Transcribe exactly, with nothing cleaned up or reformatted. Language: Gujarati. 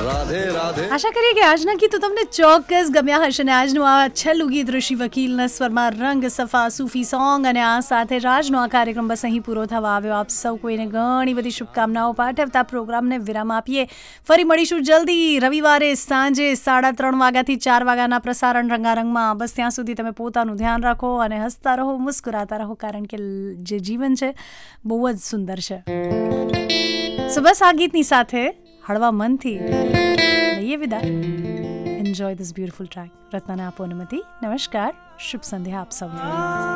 રાધે રાધે. આશા કરીએ કે આજના ગીતો તમને ચોક્કસ ગમ્યા હશે અને આજનું આ છેલ્લું ગીત ઋષિ વકીલના સ્વરમાં રંગ સફા સૂફી સોંગ અને આ સાથે જ આજનો આ કાર્યક્રમ બસ અહીં પૂરો થવા આવ્યો. આપ સૌ કોઈને ઘણી બધી શુભકામનાઓ પાઠવતા પ્રોગ્રામને વિરામ આપીએ. ફરી મળીશું જલ્દી રવિવારે સાંજે સાડા ત્રણ વાગ્યાથી ચાર વાગ્યાના પ્રસારણ રંગારંગમાં. બસ ત્યાં સુધી તમે પોતાનું ધ્યાન રાખો અને હસતા રહો, મુસ્કુરાતા રહો, કારણ કે જે જીવન છે બહુ જ સુંદર છે. સો બસ આ ગીતની સાથે હળવા મનથી લઈએ વિદા. Enjoy this beautiful track. રત્નાને આપો અનુમતિ. નમસ્કાર, શુભ સંધ્યા આપ સૌને.